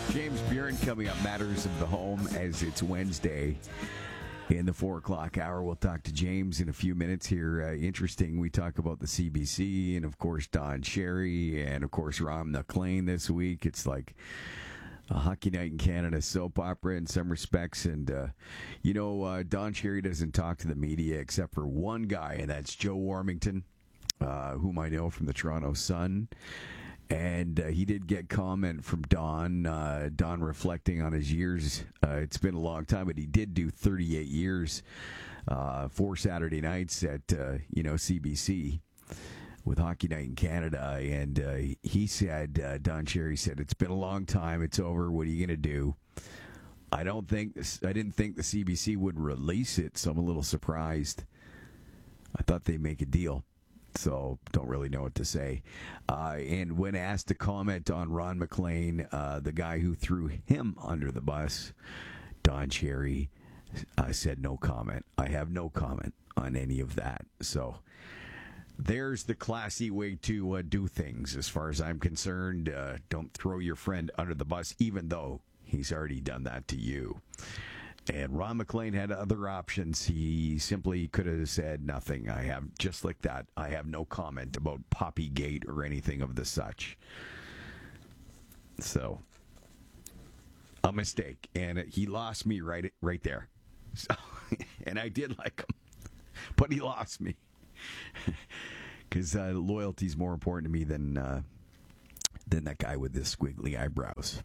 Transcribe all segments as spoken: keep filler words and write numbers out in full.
James Buren coming up, Matters of the Home, as it's Wednesday. In the four o'clock hour, we'll talk to James in a few minutes here. Uh, interesting, we talk about the C B C and, of course, Don Cherry and, of course, Ron McLean this week. It's like a Hockey Night in Canada soap opera in some respects. And, uh, you know, uh, Don Cherry doesn't talk to the media except for one guy, and that's Joe Warmington, uh, whom I know from the Toronto Sun. And uh, he did get comment from Don, uh, Don reflecting on his years. Uh, it's been a long time, but he did do thirty-eight years, uh, four Saturday nights at, uh, you know, C B C with Hockey Night in Canada. And uh, he said, uh, Don Cherry said, it's been a long time. It's over. What are you going to do? I don't think, this, I didn't think the C B C would release it, so I'm a little surprised. I thought they'd make a deal. So don't really know what to say. Uh, and when asked to comment on Ron McLean, uh, the guy who threw him under the bus, Don Cherry, uh, said no comment. I have no comment on any of that. So there's the classy way to uh, do things as far as I'm concerned. Uh, don't throw your friend under the bus, even though he's already done that to you. And Ron McLean had other options. He simply could have said nothing. I have, just like that, I have no comment about Poppygate or anything of the such. So, a mistake. And he lost me right right there. So, and I did like him. But he lost me. Because uh, loyalty is more important to me than, uh, than that guy with the squiggly eyebrows.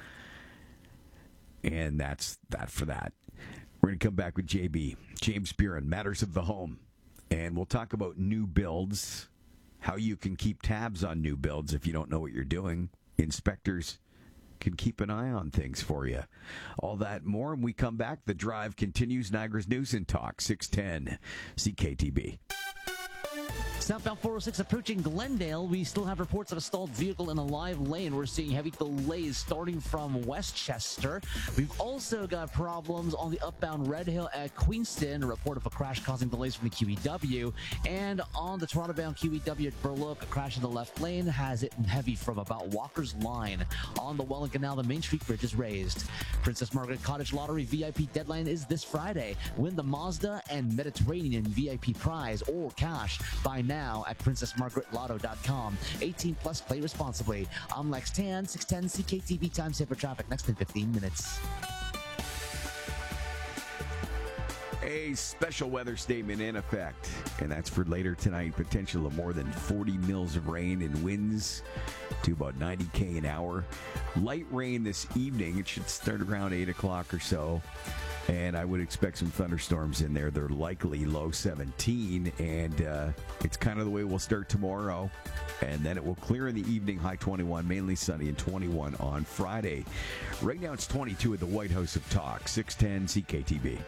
And that's that for that. We're going to come back with J B, James Buren, Matters of the Home. And we'll talk about new builds, how you can keep tabs on new builds if you don't know what you're doing. Inspectors can keep an eye on things for you. All that and more. When we come back, the drive continues. Niagara's News and Talk, six ten C K T B. Southbound four oh six approaching Glendale. We still have reports of a stalled vehicle in a live lane. We're seeing heavy delays starting from Westchester. We've also got problems on the upbound Red Hill at Queenston. A report of a crash causing delays from the Q E W. And on the Toronto-bound Q E W at Burloak, a crash in the left lane has it heavy from about Walker's Line. On the Welland Canal, the Main Street Bridge is raised. Princess Margaret Cottage Lottery V I P deadline is this Friday. Win the Mazda and Mediterranean V I P prize or cash by now at princess margaret lotto dot com. eighteen plus, play responsibly. I'm Lex Tan, six ten C K T V time saver traffic next in fifteen minutes. A special weather statement in effect, and that's for later tonight. Potential of more than forty mils of rain and winds to about ninety K an hour. Light rain this evening. It should start around eight o'clock or so. And I would expect some thunderstorms in there. They're likely low seventeen, and uh, it's kind of the way we'll start tomorrow. And then it will clear in the evening, high twenty-one, mainly sunny, and twenty-one on Friday. Right now it's twenty-two at the White House of Talk, six ten C K T V.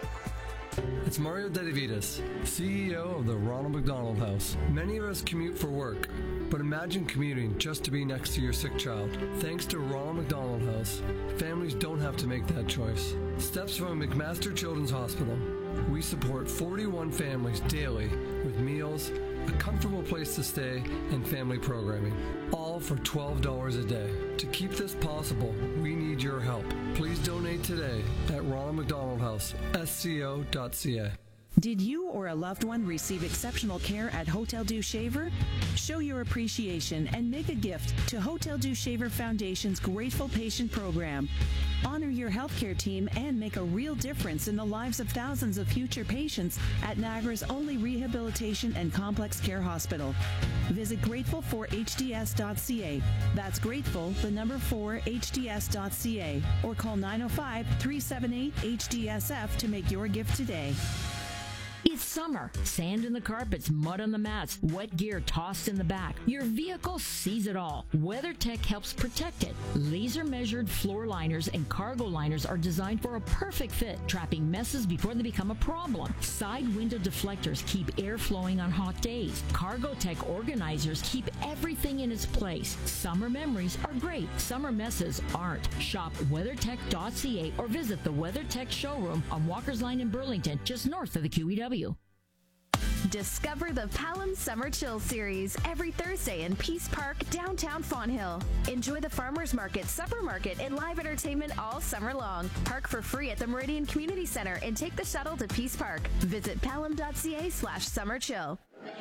It's Mario Dedivitas, C E O of the Ronald McDonald House. Many of us commute for work, but imagine commuting just to be next to your sick child. Thanks to Ronald McDonald House, families don't have to make that choice. Steps from McMaster Children's Hospital. We support forty-one families daily with meals, a comfortable place to stay, and family programming, all for twelve dollars a day. To keep this possible, we need your help. Please donate today at Ronald McDonald House, S C O dot C A. Did you or a loved one receive exceptional care at Hotel Dieu Shaver? Show your appreciation and make a gift to Hotel Dieu Shaver Foundation's Grateful Patient Program. Honor your healthcare team and make a real difference in the lives of thousands of future patients at Niagara's only rehabilitation and complex care hospital. Visit grateful for H D S dot C A. That's grateful, the number four, H D S dot C A. Or call nine oh five, three seven eight, H D S F to make your gift today. It's summer. Sand in the carpets, mud on the mats, wet gear tossed in the back. Your vehicle sees it all. WeatherTech helps protect it. Laser-measured floor liners and cargo liners are designed for a perfect fit, trapping messes before they become a problem. Side window deflectors keep air flowing on hot days. Cargotech organizers keep everything in its place. Summer memories are great. Summer messes aren't. Shop weathertech dot C A or visit the WeatherTech showroom on Walker's Line in Burlington, just north of the Q E W. Discover the Pelham Summer Chill Series every Thursday in Peace Park, downtown Fonthill. Enjoy the farmers market, supper market, and live entertainment all summer long. Park for free at the Meridian Community Center and take the shuttle to Peace Park. Visit pelham.ca slash summer chill.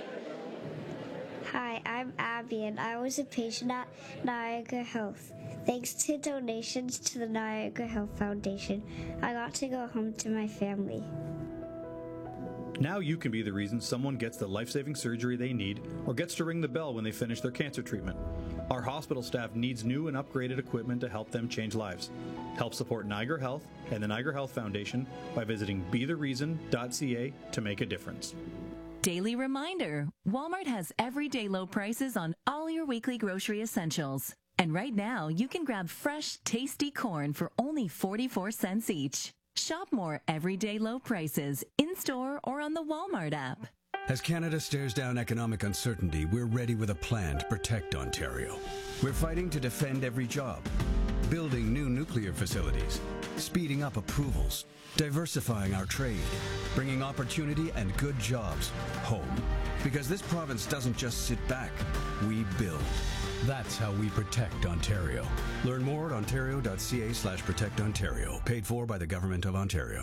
Hi, I'm Abby, and I was a patient at Niagara Health. Thanks to donations to the Niagara Health Foundation, I got to go home to my family. Now you can be the reason someone gets the life-saving surgery they need or gets to ring the bell when they finish their cancer treatment. Our hospital staff needs new and upgraded equipment to help them change lives. Help support Niagara Health and the Niagara Health Foundation by visiting be the reason dot c a to make a difference. Daily reminder, Walmart has everyday low prices on all your weekly grocery essentials. And right now, you can grab fresh, tasty corn for only forty-four cents each. Shop more everyday low prices in-store or on the Walmart app. As Canada stares down economic uncertainty, we're ready with a plan to protect Ontario. We're fighting to defend every job, building new nuclear facilities, speeding up approvals, diversifying our trade, bringing opportunity and good jobs home. Because this province doesn't just sit back, we build. That's how we protect Ontario. Learn more at ontario.ca slash protect Ontario. Paid for by the Government of Ontario.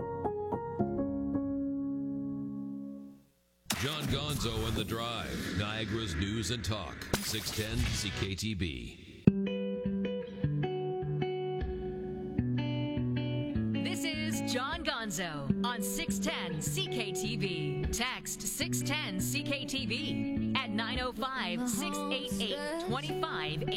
John Gonzo and The Drive, Niagara's News and Talk, six ten C K T B. This is John Gonzo on six ten C K T V. Text six ten C K T V at nine oh five, six eight eight, two five eight